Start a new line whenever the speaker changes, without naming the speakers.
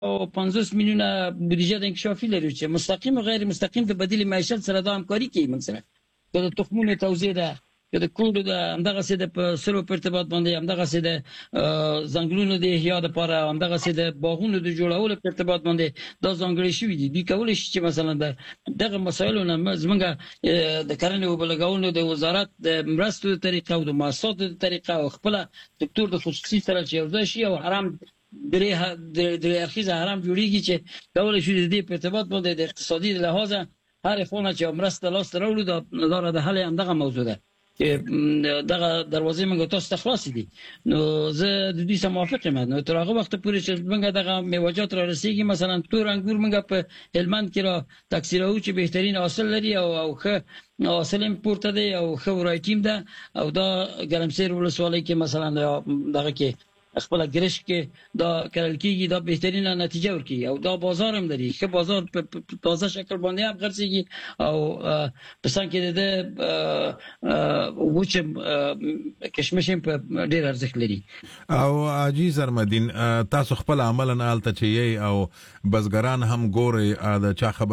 او 50 میلیونه بودجه د انکشافي لري چې مستقیم او غیر مستقیم د بدیل معیشت سره د همکاري کوي موږ سره که د تخمونو توزیع ده که د کوډو د همدغه سي د سرو په ارتباط باندې همدغه سي د ځنګلونو د احیا لپاره همدغه سي د باغونو د جوړولو په ارتباط باندې دا ځانګړي شوي دي دوی کولی شي چې مثلا دغه مسایلو نه زمونږ د کرنې او بلګاونو د وزارت د مرستو د طریقه او د مؤسساتو د طریقه او خپل سکتور د خصوصي سره چې یو ځای شي او حرام درې اخیزه حرام جوړیږي چې کولی شي د دې په ارتباط باندې د اقتصادي لحاظه هر خونه چې مرسته لاس ته راوړو دا د حل همدغه موضوع ده چې دغه دروازې موږ تاسو ته خلاصې دي نو زه د دې سره موافق یم نو تر هغه وخت پورې چې موږ دغه میوجات را رسیږي مثلا تور انګور موږ په هلمند کې را تکثیرو چې بهترین حاصل لري او ښه حاصل هم پورته دی او ښه ورایټیم ده او دا ګرمسیر ولسوالۍ کې مثلا دغه کې خپل ګرش کې دا کړل کېږي دا بهترینه نتیجه ورکړي او دا بازار هم لري ښه بازار په تازه شکل باندې هم خرڅېږي او په څنګ کې د وچ کشمش هم په ډېر ارزښت لري.
او حاجي زرمدین تاسو خپل عملاً آلته چې او بزګران هم ګوري د چا خبر